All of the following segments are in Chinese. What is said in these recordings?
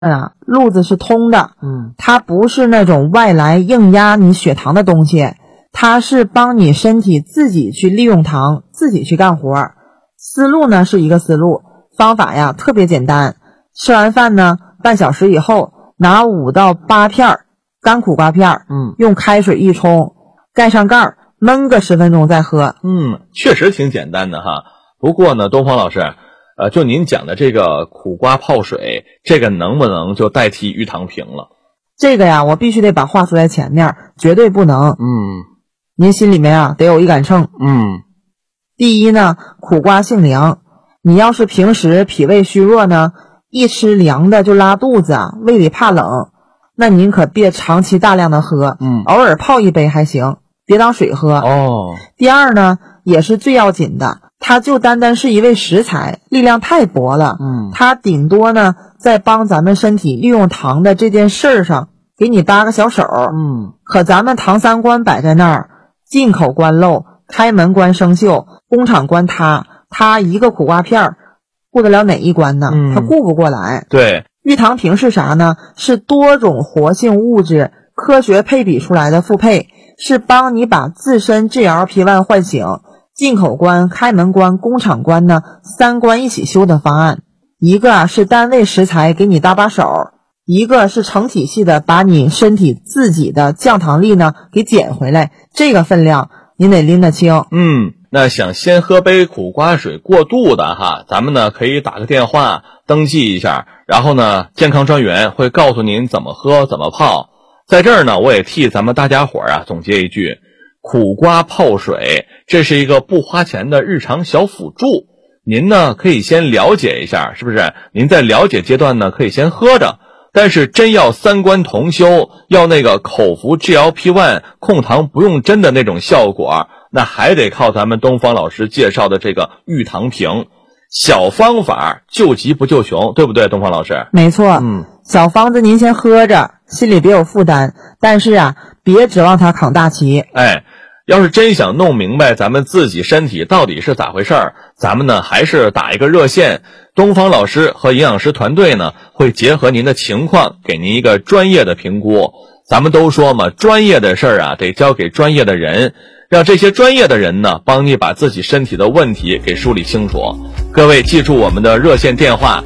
路子是通的，它不是那种外来硬压你血糖的东西，它是帮你身体自己去利用糖，自己去干活。思路呢是一个思路，方法呀特别简单。吃完饭呢，半小时以后拿5到8片干苦瓜片，用开水一冲，盖上盖，焖个10分钟再喝。 确实挺简单的哈。不过呢，东方老师，就您讲的这个苦瓜泡水，这个能不能就代替玉糖平了？ 这个呀，我必须得把话说在前面，绝对不能。您心里面得有一杆秤。第一呢，苦瓜性凉，你要是平时脾胃虚弱呢，一吃凉的就拉肚子，胃里怕冷，那您可别长期大量的喝，偶尔泡一杯还行，别当水喝。第二呢，也是最要紧的，它就单单是一味食材，力量太薄了，它顶多呢在帮咱们身体利用糖的这件事儿上给你搭个小手。可咱们糖三关摆在那儿，进口关漏，开门关生锈，工厂关它一个苦瓜片顾得了哪一关呢？它顾不过来。 对， 玉糖平是啥呢？是多种活性物质科学配比出来的复配，是帮你把自身 GLP-1 唤醒，进口关、开门关、工厂关呢3关一起修的方案。一个是单位食材给你搭把手，一个是成体系的把你身体自己的降糖力呢给减回来，这个分量您得拎得清。 那想先喝杯苦瓜水过渡的哈，咱们呢可以打个电话登记一下，然后呢健康专员会告诉您怎么喝怎么泡。在这儿呢，我也替咱们大家伙总结一句，苦瓜泡水，这是一个不花钱的日常小辅助。您呢可以先了解一下，是不是？您在了解阶段呢可以先喝着，但是真要3关同修，要那个口服 GLP-1 控糖不用针的那种效果，那还得靠咱们东方老师介绍的这个玉糖平。小方法救急不救穷，对不对，东方老师？ 没错。小方子您先喝着，心里别有负担，但是别指望它扛大旗。 要是真想弄明白咱们自己身体到底是咋回事儿，咱们呢还是打一个热线，东方老师和营养师团队呢会结合您的情况给您一个专业的评估。咱们都说嘛，专业的事儿得交给专业的人，让这些专业的人呢帮你把自己身体的问题给梳理清楚。各位记住我们的热线电话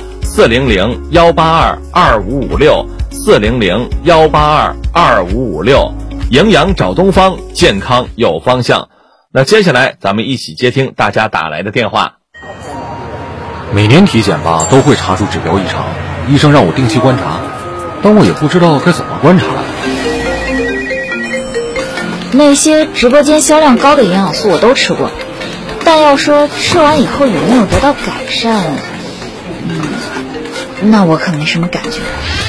400-182-2556 400-182-2556，营养找东方，健康有方向。那接下来咱们一起接听大家打来的电话。 每年体检吧都会查出指标异常，医生让我定期观察，但我也不知道该怎么观察。 那些直播间销量高的营养素我都吃过，但要说吃完以后有没有得到改善，那我可没什么感觉。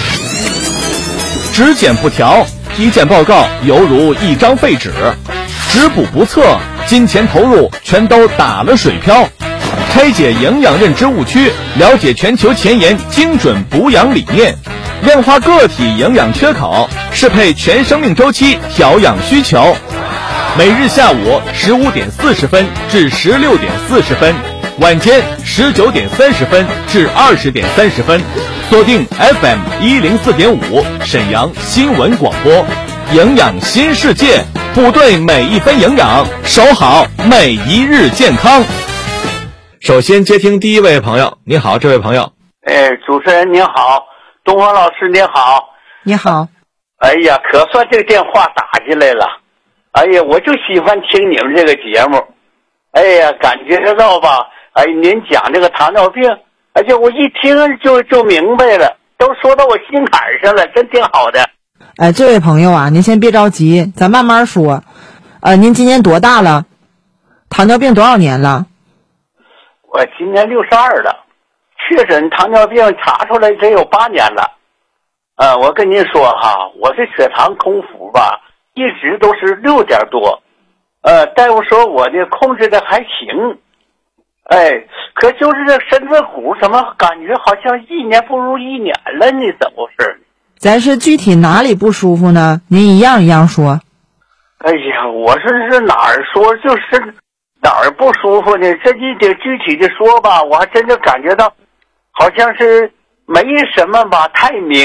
只减不调，体检报告犹如一张废纸，只补不测，金钱投入全都打了水漂。拆解营养认知误区，了解全球前沿精准补养理念，量化个体营养缺口，适配全生命周期调养需求。每日下午15点40分至16点40分，晚间19点30分至20点30分，锁定 FM 104.5沈阳新闻广播，营养新世界，补对每一分营养，守好每一日健康。 首先接听第一位朋友。你好，这位朋友。 主持人您好，东方老师您好。 你好。 哎呀，可算这个电话打进来了。哎呀，我就喜欢听你们这个节目。哎呀，感觉到吧，您讲这个糖尿病，而且我一听就明白了，都说到我心坎上了，真挺好的。 这位朋友您先别着急，咱慢慢说。您今年多大了？糖尿病多少年了？ 我今年62了，确诊糖尿病查出来得有8年了。我跟您说哈，我这血糖空腹吧，一直都是6点多。大夫说我呢控制的还行。可就是这身子骨怎么感觉好像1年不如1年了呢？怎么回事？ 咱是具体哪里不舒服呢？您一样一样说。 哎呀，我说是哪儿说就是哪儿不舒服呢？这你得具体的说吧，我还真就感觉到好像是没什么吧，太明